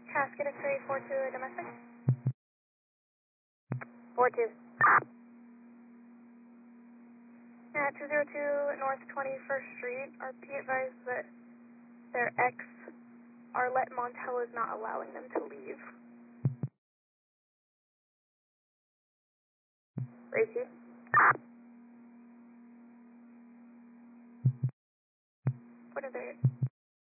Casket X-ray 42 domestic. 42. 202 North 21st Street. RP advised that their ex, Arlette Montel, is not allowing them to leave. Receive. What are they?